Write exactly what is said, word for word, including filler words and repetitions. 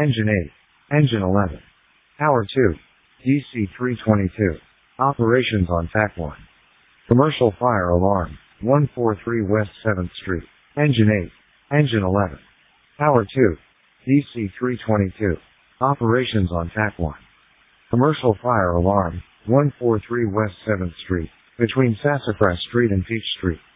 Engine eight. Engine eleven. Tower two. D C three twenty-two. Operations on Fact one. Commercial fire alarm, one forty-three West seventh Street. Engine eight. Engine eleven. Tower two. D C three twenty-two. Operations on Fact one. Commercial fire alarm, one forty-three West seventh Street, between Sassafras Street and Peach Street.